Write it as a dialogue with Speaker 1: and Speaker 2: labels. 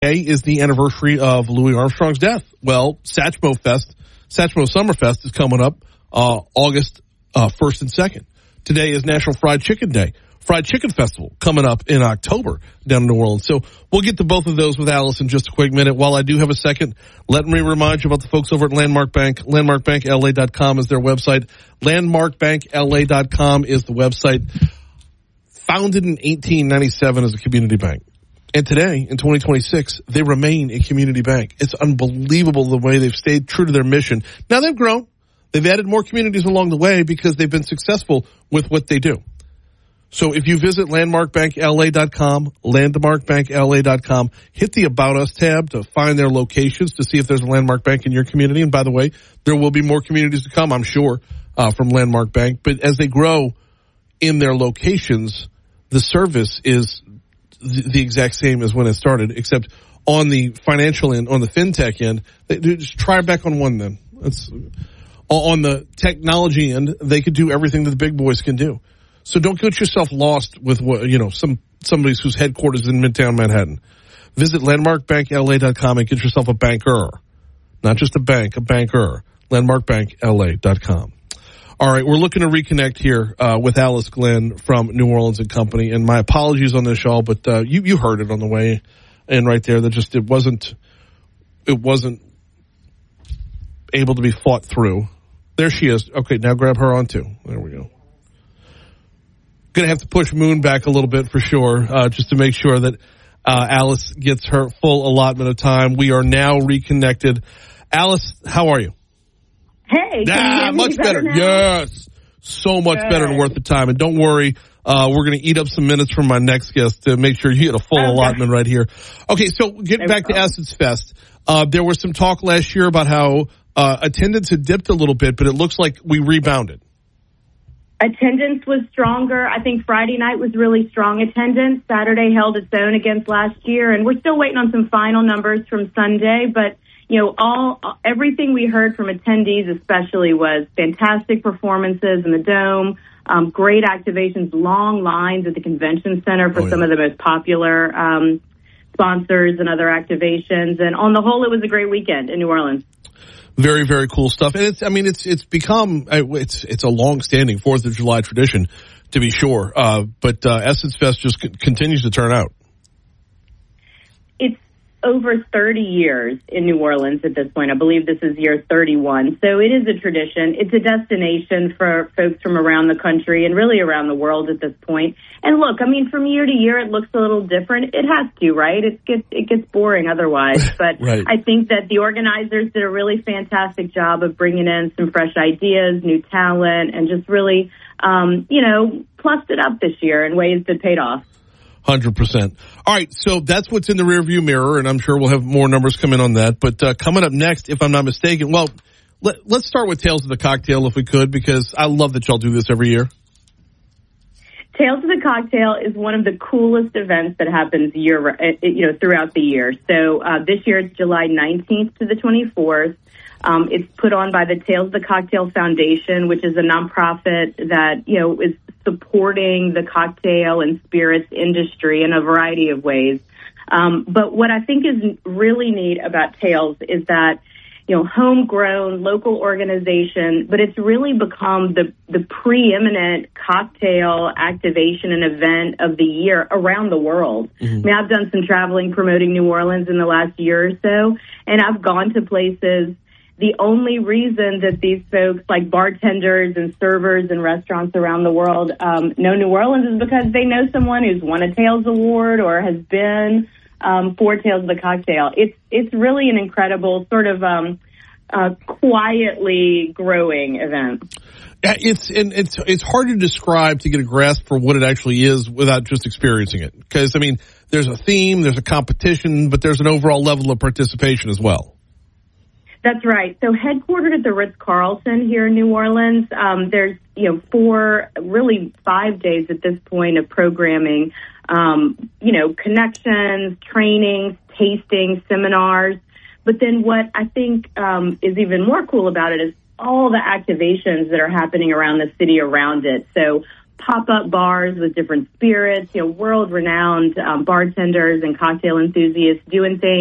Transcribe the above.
Speaker 1: Today is the anniversary of Louis Armstrong's death. Well, Satchmo Summerfest is coming up August 1st and 2nd. Today is National Fried Chicken Day. Fried Chicken Festival coming up in October down in New Orleans. So we'll get to both of those with Alice in just a quick minute. While I do have a second, let me remind you about the folks over at Landmark Bank. LandmarkBankLA.com is their website. LandmarkBankLA.com is the website. Founded in 1897 as a community bank. And today, in 2026, they remain a community bank. It's unbelievable the way they've stayed true to their mission. Now they've grown. They've added more communities along the way because they've been successful with what they do. So if you visit LandmarkBankLA.com, LandmarkBankLA.com, hit the About Us tab to find their locations to see if there's a Landmark Bank in your community. And by the way, there will be more communities to come, I'm sure, from Landmark Bank. But as they grow in their locations, the service is the exact same as when it started, except on the financial end, on the fintech end, just try back on one then. On the technology end, they could do everything that the big boys can do. So don't get yourself lost with what, somebody whose headquarters is in Midtown Manhattan. Visit LandmarkBankLA.com and get yourself a banker. Not just a bank, a banker. LandmarkBankLA.com. All right, we're looking to reconnect here with Alice Glenn from New Orleans and Company. And my apologies on this, y'all, but you heard it on the way in right there. That just it wasn't able to be fought through. There she is. Okay, now grab her on too. There we go. Going to have to push Moon back a little bit for sure, just to make sure that Alice gets her full allotment of time. We are now reconnected. Alice, how are you?
Speaker 2: Hey,
Speaker 1: much better. Yes, so much better and worth the time. And don't worry, we're going to eat up some minutes from my next guest to make sure you get a full allotment right here. Okay, so getting back to Essence Fest, there was some talk last year about how attendance had dipped a little bit, but it looks like we rebounded.
Speaker 2: Attendance was stronger. I think Friday night was really strong attendance. Saturday held its own against last year, and we're still waiting on some final numbers from Sunday, but everything we heard from attendees especially was fantastic performances in the Dome, great activations, long lines at the convention center for some of the most popular sponsors and other activations. And on the whole, it was a great weekend in New Orleans.
Speaker 1: Very, very cool stuff. And it's become, it's a long-standing 4th of July tradition, to be sure. But Essence Fest just continues to turn out.
Speaker 2: Over 30 years in New Orleans at this point. I believe this is year 31. So it is a tradition. It's a destination for folks from around the country and really around the world at this point. And look, from year to year, it looks a little different. It has to, right? It gets boring otherwise. But
Speaker 1: right.
Speaker 2: I think that the organizers did a really fantastic job of bringing in some fresh ideas, new talent, and just really, plussed it up this year in ways that paid off.
Speaker 1: 100%. All right, so that's what's in the rearview mirror, and I'm sure we'll have more numbers come in on that. But coming up next, if I'm not mistaken, well, let's start with Tales of the Cocktail if we could, because I love that y'all do this every year.
Speaker 2: Tales of the Cocktail is one of the coolest events that happens throughout the year. So this year it's July 19th to the 24th. It's put on by the Tales of the Cocktail Foundation, which is a nonprofit that, is supporting the cocktail and spirits industry in a variety of ways. But what I think is really neat about Tales is that, homegrown, local organization, but it's really become the preeminent cocktail activation and event of the year around the world. Mm-hmm. I've done some traveling promoting New Orleans in the last year or so, and I've gone to places. The only reason that these folks, like bartenders and servers in restaurants around the world, know New Orleans is because they know someone who's won a Tales Award or has been for Tales of the Cocktail. It's really an incredible sort of quietly growing event.
Speaker 1: It's hard to describe to get a grasp for what it actually is without just experiencing it. Because there's a theme, there's a competition, but there's an overall level of participation as well.
Speaker 2: That's right. So headquartered at the Ritz-Carlton here in New Orleans, there's, 5 days at this point of programming, connections, trainings, tastings, seminars. But then what I think is even more cool about it is all the activations that are happening around the city around it. So pop-up bars with different spirits, world-renowned bartenders and cocktail enthusiasts doing things.